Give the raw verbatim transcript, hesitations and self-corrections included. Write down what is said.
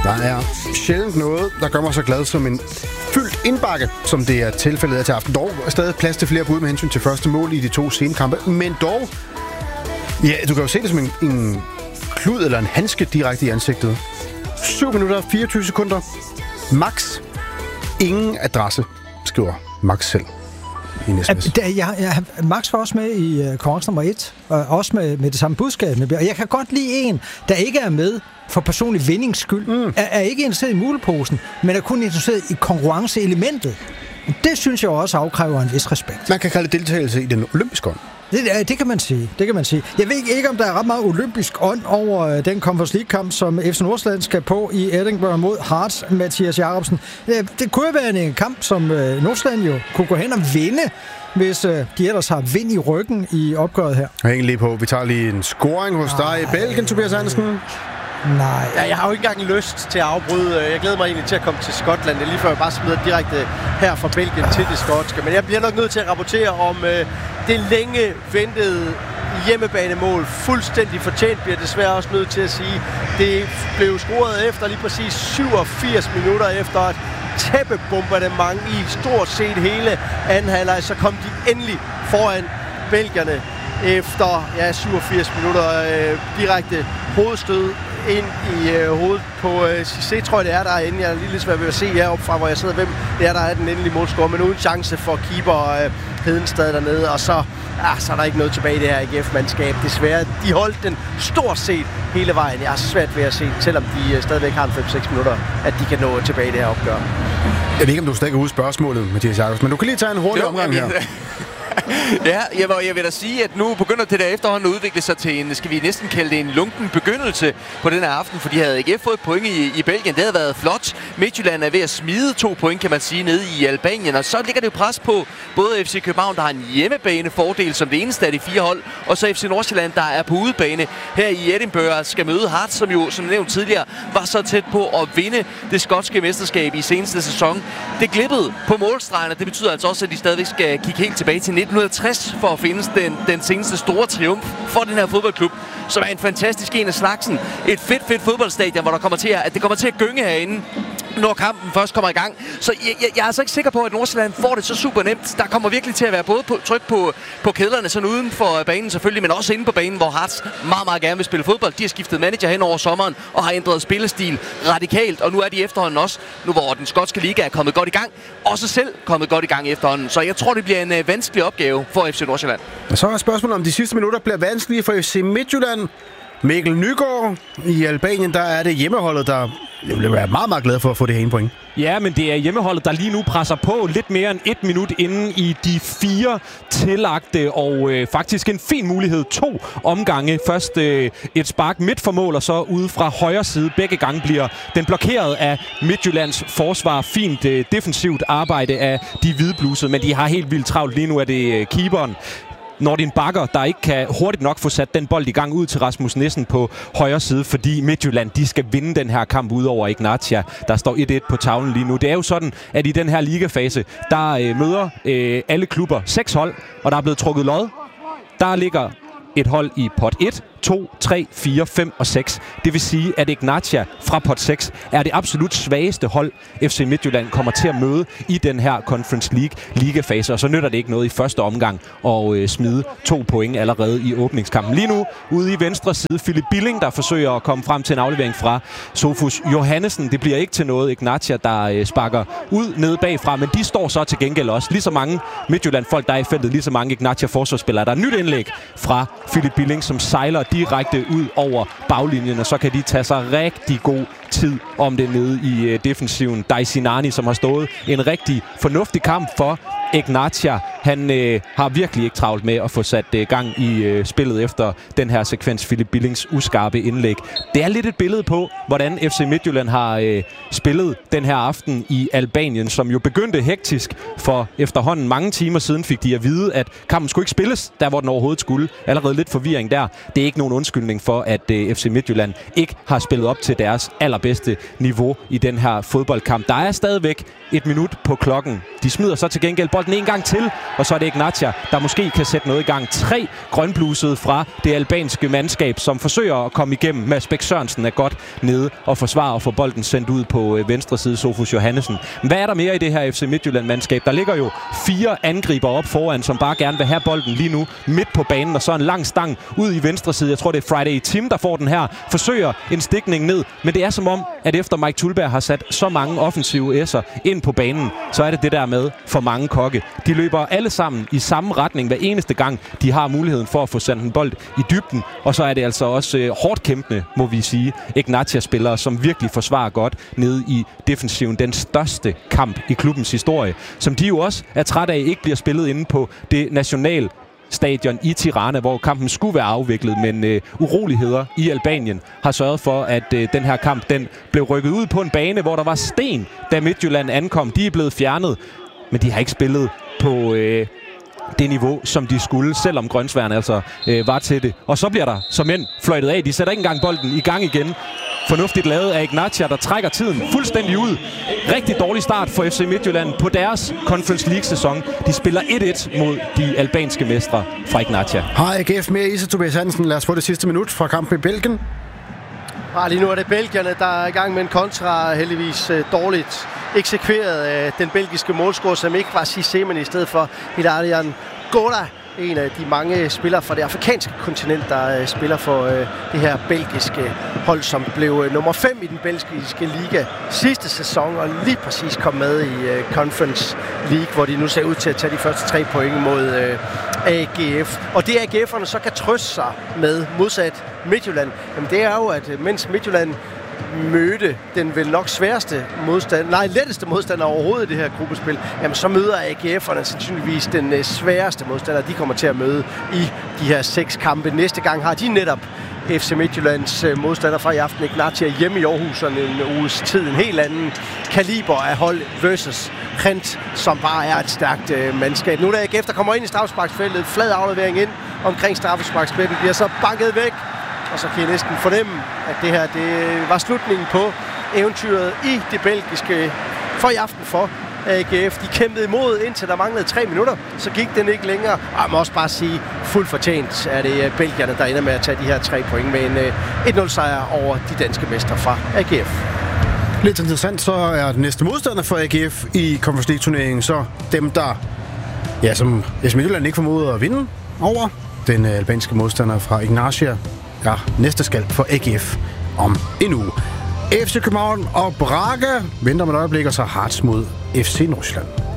Der er sjældent noget, der gør mig så glad som en fyldt indbakke, som det er tilfældet af til aften. Dog er stadig plads til flere bud med hensyn til første mål i de to scenekampe, men dog, ja, du kan jo se det som en, en klud eller en handske direkte i ansigtet. syv minutter og fireogtyve sekunder. Max. Ingen adresse, skriver Max selv. Ja, ja, Max var også med i uh, konkurrence nummer et, og også med, med det samme budskab. Og jeg kan godt lide en, der ikke er med for personlig vindings skyld, mm. er, er ikke interesseret i muleposen, men er kun interesseret i konkurrenceelementet. Det synes jeg også afkræver en vis respekt. Man kan kalde det deltagelse i den olympiske ånd. Det, det kan man sige. Det kan man sige. Jeg ved ikke, om der er ret meget olympisk ånd over uh, den Conference League-kamp, som F C Nordsjælland skal på i Edinburgh mod Hearts, Mathias Jacobsen. Det, det kunne være en kamp, som uh, Nordsjælland jo kunne gå hen og vinde, hvis uh, de ellers har vind i ryggen i opgøret her. Hæng lige på. Vi tager lige en scoring hos dig i Belgien, Tobias Andersen. Nej. Ja, jeg har jo ikke engang lyst til at afbryde. Jeg glæder mig egentlig til at komme til Skotland. Det er lige før jeg bare smider direkte her fra Belgien til det skotske. Men jeg bliver nok nødt til at rapportere om øh, det længe ventede hjemmebanemål. Fuldstændig fortjent bliver desværre også nødt til at sige. Det blev scoret efter lige præcis syvogfirs minutter efter et tæppebombardement i stort set hele anden halvleg. Så kom de endelig foran belgierne efter ja, syvogfirs minutter øh, direkte hovedstød ind i øh, hovedet på øh, Cissé, tror jeg det er derinde. Jeg er lige lidt svært ved at se heroppe fra, hvor jeg sidder, hvem det er, der er den endelige målscore, men uden chance for keeper øh, Hedenstad dernede, og så, ja, så er der ikke noget tilbage i det her A G F-mandskab. Desværre, de holdt den stort set hele vejen. Jeg er svært ved at se, selvom de øh, stadigvæk har en fem seks minutter, at de kan nå tilbage i det her opgør. Jeg ved ikke, om du stadig kan huske spørgsmålet, Mathias Jacobsen, men du kan lige tage en hurtig omgang her. Ja, jeg, jeg vil da sige, at nu begynder det der efterhånden at udvikle sig til en, skal vi næsten kalde det en lunken begyndelse på den her aften, for de havde ikke fået point i, i Belgien. Det havde været flot. Midtjylland er ved at smide to point, kan man sige, nede i Albanien, og så ligger det jo pres på både F C København, der har en hjemmebanefordel som det eneste af de fire hold, og så F C Nordsjælland, der er på udebane her i Edinburgh, skal møde Hearts, som jo, som nævnt tidligere, var så tæt på at vinde det skotske mesterskab i seneste sæson. Det glippede på målstregen, og det betyder altså også, at de stadigvæk skal kigge helt tilbage til nitten tres for at finde den, den seneste store triumf for den her fodboldklub, som er en fantastisk en af slagsen. Et fedt, fedt fodboldstadion, hvor der kommer til at, at det kommer til at gynge herinde, når kampen først kommer i gang. Så jeg, jeg, jeg er altså ikke sikker på, at Nordsjælland får det så super nemt. Der kommer virkelig til at være både på, tryk på, på kædlerne, sådan uden for banen selvfølgelig, men også inde på banen, hvor Hearts meget, meget gerne vil spille fodbold. De har skiftet manager hen over sommeren og har ændret spillestil radikalt, og nu er de efterhånden også, nu hvor den skotske liga er kommet godt i gang, også selv kommet godt i gang efterhånden. Så jeg tror, det bliver en uh, vanskelig opgave for F C Nordsjælland. Og så er spørgsmålet, om de sidste minutter bliver vanskelige for F C Midtjylland. Mikkel Nygaard i Albanien, der er det hjemmeholdet, der vil være meget, meget glad for at få det her ene point. Ja, men det er hjemmeholdet, der lige nu presser på lidt mere end et minut inden i de fire tillagte, og øh, faktisk en fin mulighed. To omgange. Først øh, et spark midt for mål, og så ude fra højre side. Begge gange bliver den blokeret af Midtjyllands forsvar. Fint øh, defensivt arbejde af de hvidblusede, men de har helt vildt travlt. Lige nu er det øh, keeperen, Nordin Bakker, der ikke kan hurtigt nok få sat den bold i gang ud til Rasmus Nissen på højre side, fordi Midtjylland, de skal vinde den her kamp ud over Ignatia. Der står et et på tavlen lige nu. Det er jo sådan, at i den her ligafase, der øh, møder øh, alle klubber seks hold, og der er blevet trukket lod. Der ligger et hold i pot et, to, tre, fire, fem og seks. Det vil sige, at Ignatia fra pot seks er det absolut svageste hold, F C Midtjylland kommer til at møde i den her Conference League ligafase. Og så nytter det ikke noget i første omgang at øh, smide to point allerede i åbningskampen. Lige nu ude i venstre side, Philip Billing, der forsøger at komme frem til en aflevering fra Sofus Johannesen. Det bliver ikke til noget. Ignatia, der øh, sparker ud nede bagfra, men de står så til gengæld også. Lige så mange Midtjylland-folk, der er i feltet, lige så mange Ignatia-forsvarsspillere. Der er nyt indlæg fra Philip Billing, som sejler direkte ud over baglinjen, og så kan de tage sig rigtig god tid om det nede i uh, defensiven. Daisinani, som har stået en rigtig fornuftig kamp for Ignatia. Han øh, har virkelig ikke travlt med at få sat øh, gang i øh, spillet efter den her sekvens, Philip Billings uskarpe indlæg. Det er lidt et billede på, hvordan F C Midtjylland har øh, spillet den her aften i Albanien, som jo begyndte hektisk, for efterhånden mange timer siden fik de at vide, at kampen skulle ikke spilles, der hvor den overhovedet skulle. Allerede lidt forvirring der. Det er ikke nogen undskyldning for, at øh, F C Midtjylland ikke har spillet op til deres aller allerbedste niveau i den her fodboldkamp. Der er stadigvæk et minut på klokken. De smider så til gengæld bolden en gang til, og så er det Ignatia, der måske kan sætte noget i gang. Tre grønblusede fra det albanske mandskab, som forsøger at komme igennem. Mads Bæk Sørensen er godt nede og forsvarer og får bolden sendt ud på venstre side. Sofus Johannesen. Hvad er der mere i det her F C Midtjylland-mandskab? Der ligger jo fire angriber op foran, som bare gerne vil have bolden lige nu midt på banen, og så en lang stang ud i venstre side. Jeg tror, det er Friday Tim, der får den her. Forsøger en stikning ned, men det er som om, at efter Mike Thulberg har sat så mange offensive S'er ind på banen, så er det det der med for mange kokke. De løber alle sammen i samme retning hver eneste gang, de har muligheden for at få sendt en bold i dybden, og så er det altså også øh, hårdt kæmpende, må vi sige, Ignatia-spillere, som virkelig forsvarer godt nede i defensiven. Den største kamp i klubbens historie, som de jo også er træt af ikke bliver spillet inde på det nationale stadion i Tirana, hvor kampen skulle være afviklet, men øh, uroligheder i Albanien har sørget for, at øh, den her kamp den blev rykket ud på en bane, hvor der var sten, da Midtjylland ankom. De er blevet fjernet, men de har ikke spillet på øh, det niveau, som de skulle, selvom Grønsværen altså øh, var til det. Og så bliver der som mænd fløjtet af. De sætter ikke engang bolden i gang igen. Fornuftigt lavet af Ignatia, der trækker tiden fuldstændig ud. Rigtig dårlig start for F C Midtjylland på deres Conference League-sæson. De spiller et et mod de albanske mestre fra Ignatia. Har A G F mere i sig, Tobias Hansen? Lad os få det sidste minut fra kampen i Belgien. Ah, lige nu er det belgierne, der er i gang med en kontra, heldigvis øh, dårligt eksekveret af den belgiske målscorer, som ikke var Cissé, men i stedet for Hilarion Goda, en af de mange spillere fra det afrikanske kontinent, der øh, spiller for øh, det her belgiske hold, som blev øh, nummer fem i den belgiske liga sidste sæson, og lige præcis kom med i øh, Conference League, hvor de nu ser ud til at tage de første tre point mod øh, A G F. Og det A G F'erne så kan trøste sig med, modsat Midtjylland, jamen det er jo, at mens Midtjylland mødte den vel nok sværeste modstander, nej, letteste modstander overhovedet i det her gruppespil, jamen så møder A G F'erne sandsynligvis den øh, sværeste modstander, de kommer til at møde i de her seks kampe. Næste gang har de netop F C Midtjyllands øh, modstander fra i aften, Ignatia, hjemme i Aarhus, og en uges tid, en helt anden kaliber af hold versus Rent, som bare er et stærkt øh, mandskab. Nu er der A G F, der kommer ind i straffesparksfeltet, flad aflevering ind omkring straffesparksfeltet, bliver så banket væk. Og så kan jeg næsten fornemme, at det her det var slutningen på eventyret i det belgiske for i aften for A G F. De kæmpede imod, indtil der manglede tre minutter. Så gik den ikke længere. Og jeg må også bare sige, fuldt fortjent er det belgierne, der ender med at tage de her tre point med en et nul sejr over de danske mestre fra A G F. Lidt interessant, så er den næste modstander for A G F i Conference League-turneringen så dem, der, ja, som F C Midtjylland ikke formåede at vinde over. Den albanske modstander fra Ignatia. Ja, næste skal for A G F om en uge. F C København og Braga venter med et øjeblik, og så Hearts mod F C Nordsjælland.